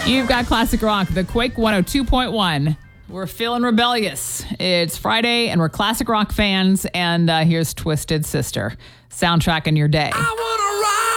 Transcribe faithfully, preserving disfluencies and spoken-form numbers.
You've got Classic Rock, the Quake one oh two point one. We're feeling rebellious. It's Friday, and we're Classic Rock fans, and uh, here's Twisted Sister, soundtracking your day. I wanna